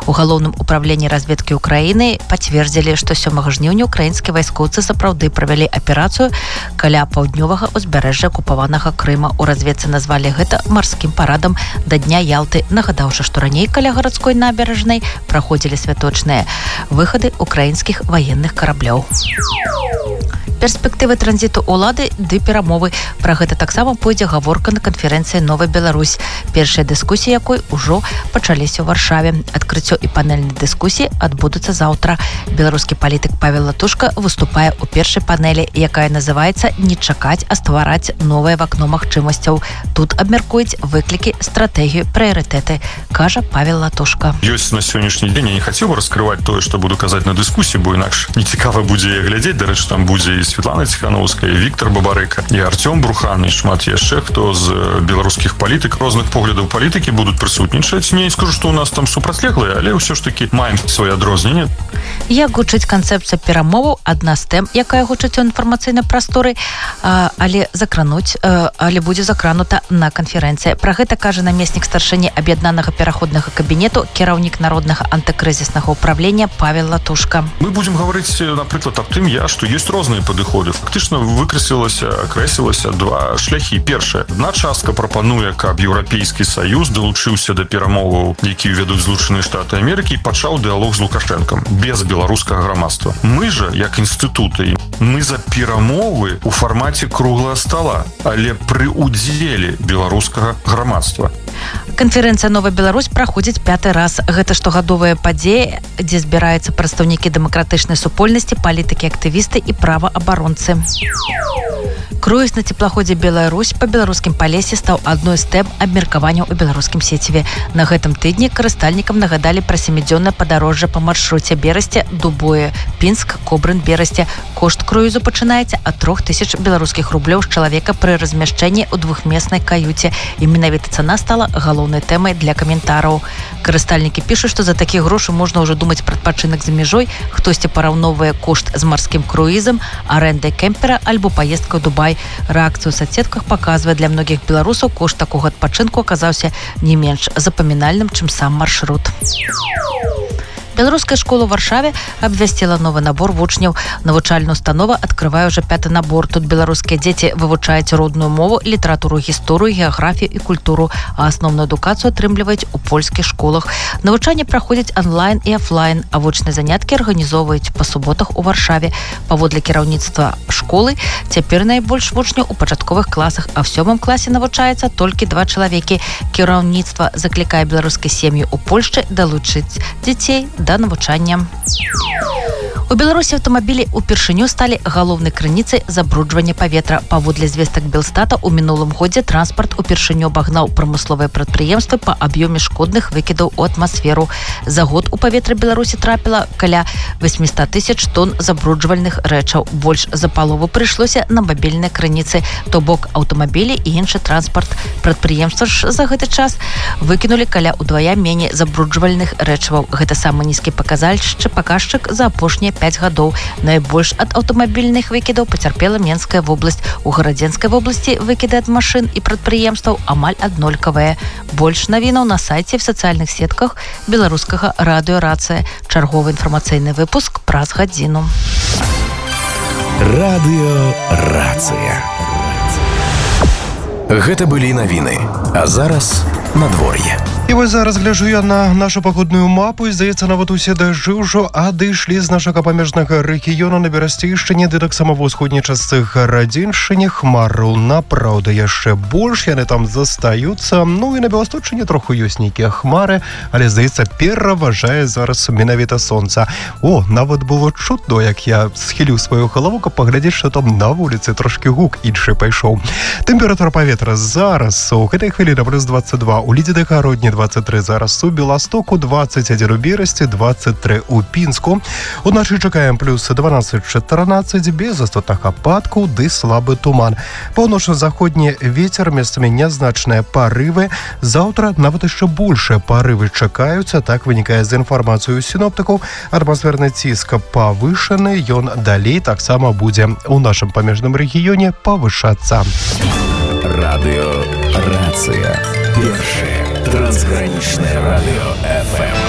У галоўным управленні разведкі Украіны пацвердзілі, што 7 жніўня украінскія вайскоўцы сапраўды правялі аперацыю каля паўднёвага ўзбярэжжа акупаванага Крыма. У разведцы назвалі гэта марскім парадам да дня Ялты, нагадаўшы, што раней каля гарадской набярэжнай праходзілі святочныя выхады украінскіх ваенных караблёў. Перспектывы транзіту ўлады ды перамовы. Пра гэта таксама пойдзе гаворка на канферэнцыі «Новая Беларусь», першыя дыскусіі якой ужо пачаліся ў Варшаве. Адкрыццё і панельнай дыскусіі адбудуцца заўтра. Беларускі палітык Павел Латушка выступае ў першай панелі, якая называецца «Не чакаць, а ствараць новае вакно магчымасцяў». Тут абмяркуюць выклікі, стратэгію, прыярытэты, кажа Павел Латушка. Ёсць на сённяшні дзень, я не хацеў бы раскрываць тое, што буду казаць на дыскусіі, бо інакш нецікава будзе глядзець. Дарэчы, там будзе і Светлана Ціхановская, Віктор Бабарыка, і Артём Брухан, і шмат яшчэ хто з беларускіх палітык, розных поглядаў палітыкі будуць прысутнічаць. Не скажу, што у нас там супрацьлеглыя, але ўсё ж такі маем свае адрозненні. Як гучыць канцэпцыя перамоваў, адна з тэм, якая гучыць у інфармацыйнай прасторы, але будзе закранута на канферэнцыі. Пра гэта кажа намеснік старшыні аб'яднанага пераходнага кабінету, кіраўнік народнага антыкрызіснага ўправлення Павел Латушка. Мы будзем гаварыць, напрыклад, аб тым, што ёсць розныя падыходы. Фактычна акрэслілася два шляхі. Першае, адна частка прапануе, каб Еўрапейскі Саюз далучыўся да перамоваў, які вядуць Злучаныя Штаты Амерыкі, і пачаў дыалог з Лукашэнкам без беларускага грамадства. Мы жа, як інстытуты, мы за перамовы ў фармаце круглага стала, але пры удзеле беларускага грамадства. Канферэнцыя «Новая Беларусь» праходзіць 5-й раз. Гэта штогадовая падзея, дзе збіраюцца прадстаўнікі дэмакратычнай супольнасці, палітыкі, актывісты і праваабаронцы. Круіз на цеплаходзе «Беларусь» па беларускім палесе стаў адной з тэм абмеркаванняў у беларускім сеціве. На гэтым тыдні карыстальнікам нагадалі пра 7-дзённае падарожжа па маршруце Берасце, Дубое, Пінск, Кобрын, Берасце. Кошт круізу пачынаецца ад 3000 беларускіх рублёў з чалавека пры размяшчэнні ў двухмеснай каюце. І менавіта цана стала галоўнай тэмай для каментараў. Карыстальнікі пішуць, што за такія грошы можна ўжо думаць пра адпачынак за мяжой, хтосьці параўноўвае кошт з марскім круізам, арэндай кемпера альбо паездкай у Дубай. Рэакцыю ў соцсетках паказвае, для многіх беларусаў кошт такога адпачынку аказаўся не менш запамінальным, чым сам маршрут. Беларуская школа ў Варшаве абвясціла новы набор вучняў. Навучальная установа адкрывае ўжо 5-й набор. Тут беларускія дзеці вывучаюць родную мову, літаратуру, гісторыю, геаграфію і культуру, а асноўную адукацыю атрымліваюць у польскіх школах. Навучанне праходзіць онлайн і офлайн, а вучныя заняткі арганізоўваюць па суботах у Варшаве. Паводле кіраўніцтва школы, цяпер найбольш вучняў у пачатковых класах, а ў 7-м класе навучаецца толькі 2 чалавекі. Кіраўніцтва заклікае беларускія сем'і ў Польшчы далучыць дзяцей да навучання. У Беларусі аўтамабілі ўпершыню сталі галоўнай крыніцай забруджвання паветра. Паводле звестак Белстата, у мінулым годзе транспарт упершыню абагнаў прамысловыя прадпрыемствы па аб'ёме шкодных выкідаў у атмасферу. За год у паветра Беларусі трапіла каля 800 000 тонн забруджвальных рэчаў. Больш за палову прыйшлося на мабільныя крыніцы, то бок аўтамабілі і іншы транспарт. Прадпрыемства ж за гэты час выкінулі каля ўдвая меней забруджвальных рэчываў. Гэта самы нізкі паказчык за апошнія 5 гадоў. Найбольш ад аўтамабільных выкідаў пацярпела Менская вобласць. У Гарадзенскай вобласці выкіды ад машын і прадпрыемстваў амаль аднолькавыя. Больш навінаў на сайце в сацыяльных сетках беларускага радыё «Рацыя». Чарговы інфармацыйны выпуск праз гадзіну. Радыё «Рацыя». Гэта былі навіны. А зараз надвор'е. І вось зараз гляжу я на нашу погодную мапу, і здаецца, нават усе дажджы ўжо адышлі з нашага памежнага рэгіёну. На Берасцейшчыне ды таксама ва ўсходняй частцы Гарадзеншчыне хмараў напраўда яшчэ больш, яны там застаюцца. Ну і на Беласточчыне троху ёсць нейкія хмары, але здаецца, пераважае зараз менавіта сонца. О, нават было чутно, як я схіліў сваю галаву, каб паглядзець, што там на вуліцы трошкі гук іншы пайшоў. Тэмпература паветра зараз у гэтай хвілі на плюс 22, у Лідзі-Гародні 23 зараз, у Беластоку 21 у Берасці, 23 у Пінску. Уначы чакаем плюс 12-14, без істотных ападкаў ды слабы туман. Паўночна-заходні вецер, месцамі нязначныя парывы. Заўтра нават яшчэ большыя парывы чакаюцца, так вынікае з інфармацыі сіноптыкаў. Атмасферны ціск павышаны, ён далей таксама будзе у нашым памежным рэгіёне павышацца. Радыё «Рацыя». Першае трансгранічнае радыё FM.